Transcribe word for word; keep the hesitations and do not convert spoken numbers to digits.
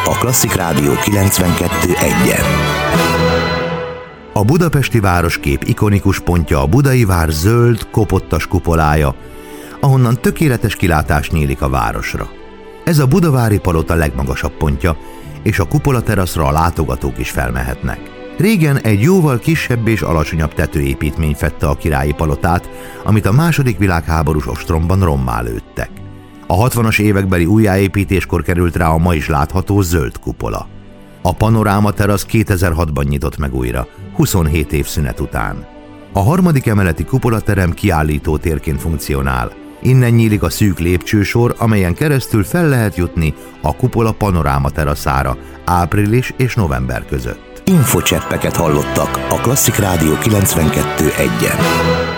a Klasszik Rádió kilencvenkettő egyen. A budapesti városkép ikonikus pontja a Budai Vár zöld, kopottas kupolája, ahonnan tökéletes kilátás nyílik a városra. Ez a Budavári Palota legmagasabb pontja, és a kupolateraszra a látogatók is felmehetnek. Régen egy jóval kisebb és alacsonyabb tetőépítmény fedte a Királyi Palotát, amit a második világháborús ostromban rommá lőttek. A hatvanas évekbeli újjáépítéskor került rá a ma is látható zöld kupola. A Panoráma terasz kétezer-hatban nyitott meg újra, huszonhét év szünet után. A harmadik emeleti kupolaterem kiállító térként funkcionál. Innen nyílik a szűk lépcsősor, amelyen keresztül fel lehet jutni a kupola Panoráma teraszára április és november között. Infocseppeket hallottak a Klasszik Rádió kilencvenkettő egyen.